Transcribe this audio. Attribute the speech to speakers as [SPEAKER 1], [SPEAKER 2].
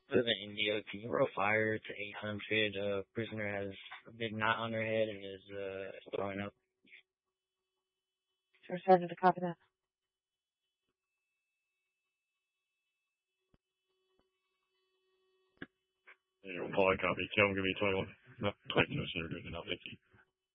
[SPEAKER 1] Live in India. Can you roll fire to 800? Prisoner has a big knot on her head and is throwing up.
[SPEAKER 2] Sure, Sergeant, to copy that.
[SPEAKER 3] Paul, I copy. Tell him give me 21. No, 22, so you're good enough. Thank you.